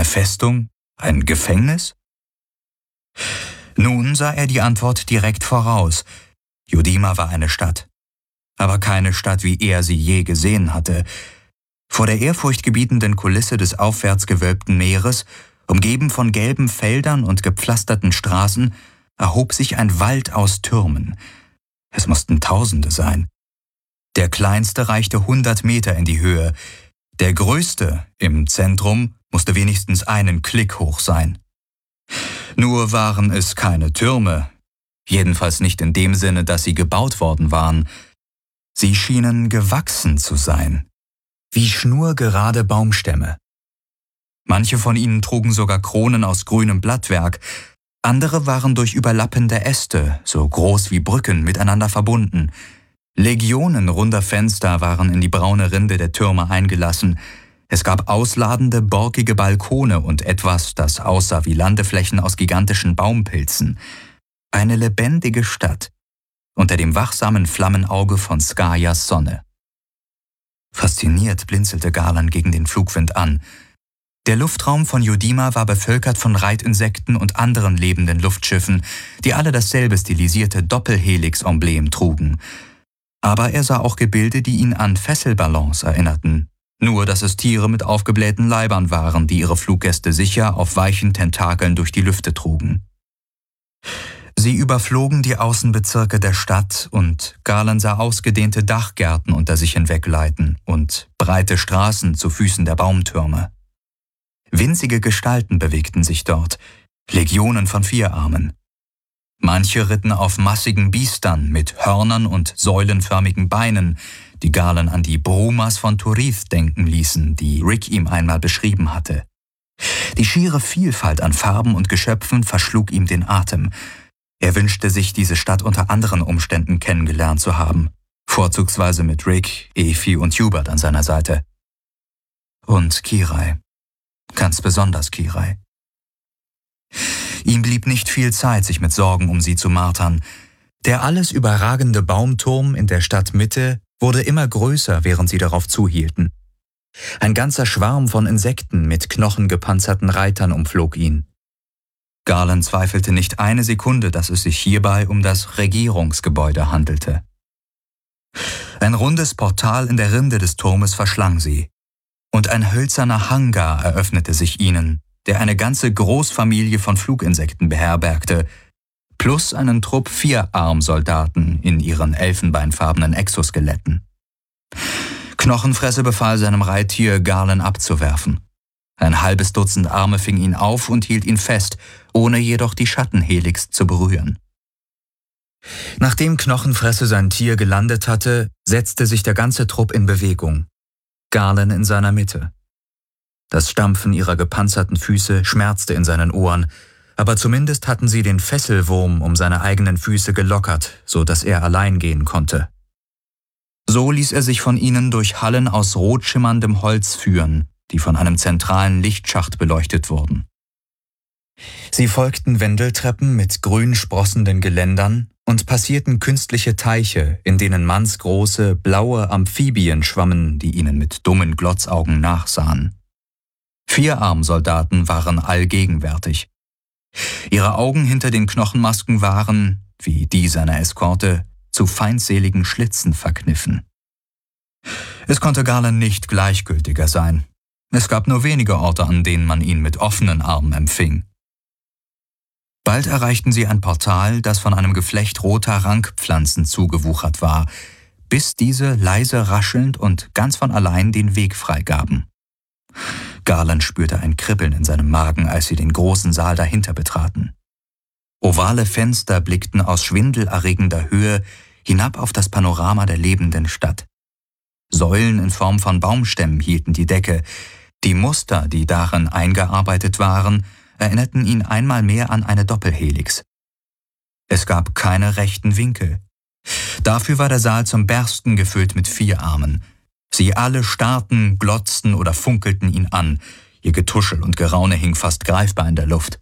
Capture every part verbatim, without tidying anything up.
Eine Festung? Ein Gefängnis? Nun sah er die Antwort direkt voraus. Yudima war eine Stadt. Aber keine Stadt, wie er sie je gesehen hatte. Vor der ehrfurchtgebietenden Kulisse des aufwärts gewölbten Meeres, umgeben von gelben Feldern und gepflasterten Straßen, erhob sich ein Wald aus Türmen. Es mussten Tausende sein. Der kleinste reichte hundert Meter in die Höhe. Der größte, im Zentrum, musste wenigstens einen Klick hoch sein. Nur waren es keine Türme, jedenfalls nicht in dem Sinne, dass sie gebaut worden waren. Sie schienen gewachsen zu sein, wie schnurgerade Baumstämme. Manche von ihnen trugen sogar Kronen aus grünem Blattwerk, andere waren durch überlappende Äste, so groß wie Brücken, miteinander verbunden. Legionen runder Fenster waren in die braune Rinde der Türme eingelassen. Es gab ausladende, borkige Balkone und etwas, das aussah wie Landeflächen aus gigantischen Baumpilzen. Eine lebendige Stadt, unter dem wachsamen Flammenauge von Skayas Sonne. Fasziniert blinzelte Garland gegen den Flugwind an. Der Luftraum von Yudima war bevölkert von Reitinsekten und anderen lebenden Luftschiffen, die alle dasselbe stilisierte Doppelhelix-Emblem trugen. Aber er sah auch Gebilde, die ihn an Fesselballons erinnerten. Nur, dass es Tiere mit aufgeblähten Leibern waren, die ihre Fluggäste sicher auf weichen Tentakeln durch die Lüfte trugen. Sie überflogen die Außenbezirke der Stadt und Garland sah ausgedehnte Dachgärten unter sich hinwegleiten und breite Straßen zu Füßen der Baumtürme. Winzige Gestalten bewegten sich dort, Legionen von Vierarmen. Manche ritten auf massigen Biestern mit Hörnern und säulenförmigen Beinen, die Garland an die Brumas von Turith denken ließen, die Rick ihm einmal beschrieben hatte. Die schiere Vielfalt an Farben und Geschöpfen verschlug ihm den Atem. Er wünschte sich, diese Stadt unter anderen Umständen kennengelernt zu haben, vorzugsweise mit Rick, Efi und Hubert an seiner Seite. Und Kirai, ganz besonders Kirai. Ihm blieb nicht viel Zeit, sich mit Sorgen um sie zu martern. Der alles überragende Baumturm in der Stadtmitte wurde immer größer, während sie darauf zuhielten. Ein ganzer Schwarm von Insekten mit knochengepanzerten Reitern umflog ihn. Garland zweifelte nicht eine Sekunde, dass es sich hierbei um das Regierungsgebäude handelte. Ein rundes Portal in der Rinde des Turmes verschlang sie, und ein hölzerner Hangar eröffnete sich ihnen, der eine ganze Großfamilie von Fluginsekten beherbergte, plus einen Trupp Vierarmsoldaten in ihren elfenbeinfarbenen Exoskeletten. Knochenfresse befahl seinem Reittier, Garland abzuwerfen. Ein halbes Dutzend Arme fing ihn auf und hielt ihn fest, ohne jedoch die Schattenhelix zu berühren. Nachdem Knochenfresse sein Tier gelandet hatte, setzte sich der ganze Trupp in Bewegung, Garland in seiner Mitte. Das Stampfen ihrer gepanzerten Füße schmerzte in seinen Ohren, aber zumindest hatten sie den Fesselwurm um seine eigenen Füße gelockert, so dass er allein gehen konnte. So ließ er sich von ihnen durch Hallen aus rot schimmerndem Holz führen, die von einem zentralen Lichtschacht beleuchtet wurden. Sie folgten Wendeltreppen mit grün sprossenden Geländern und passierten künstliche Teiche, in denen mannsgroße, blaue Amphibien schwammen, die ihnen mit dummen Glotzaugen nachsahen. Vierarmsoldaten waren allgegenwärtig. Ihre Augen hinter den Knochenmasken waren, wie die seiner Eskorte, zu feindseligen Schlitzen verkniffen. Es konnte Garland nicht gleichgültiger sein. Es gab nur wenige Orte, an denen man ihn mit offenen Armen empfing. Bald erreichten sie ein Portal, das von einem Geflecht roter Rankpflanzen zugewuchert war, bis diese leise raschelnd und ganz von allein den Weg freigaben. Garland spürte ein Kribbeln in seinem Magen, als sie den großen Saal dahinter betraten. Ovale Fenster blickten aus schwindelerregender Höhe hinab auf das Panorama der lebenden Stadt. Säulen in Form von Baumstämmen hielten die Decke. Die Muster, die darin eingearbeitet waren, erinnerten ihn einmal mehr an eine Doppelhelix. Es gab keine rechten Winkel. Dafür war der Saal zum Bersten gefüllt mit Vierarmen. Sie alle starrten, glotzten oder funkelten ihn an. Ihr Getuschel und Geraune hing fast greifbar in der Luft.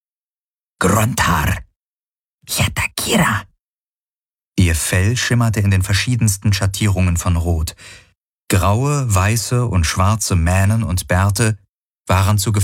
Grontar! Yatakira! Ihr Fell schimmerte in den verschiedensten Schattierungen von Rot. Graue, weiße und schwarze Mähnen und Bärte waren zu